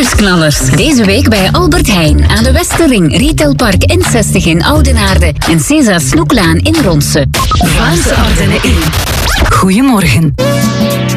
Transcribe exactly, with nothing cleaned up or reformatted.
Nieuwsknallers. Deze week bij Albert Heijn aan de Westerring, Retailpark N zestig in Oudenaarde en César Snoeklaan in Ronse. Vlaamse Ardennen in. Goedemorgen.